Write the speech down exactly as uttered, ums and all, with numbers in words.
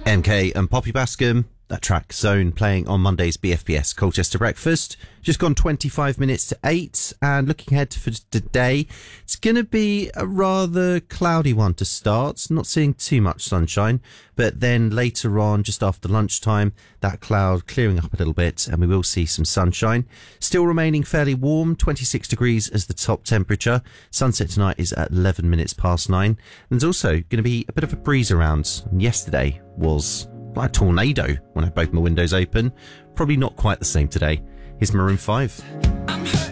M K and Poppy Bascom, that track Zone, playing on Monday's B F B S Colchester Breakfast. Just gone twenty-five minutes to eight, and looking ahead for today, it's going to be a rather cloudy one to start. Not seeing too much sunshine, but then later on, just after lunchtime, that cloud clearing up a little bit and we will see some sunshine. Still remaining fairly warm, twenty-six degrees as the top temperature. Sunset tonight is at eleven minutes past nine. And there's also going to be a bit of a breeze around. Yesterday was like a tornado when I had both my windows open. Probably not quite the same today. Here's Maroon five.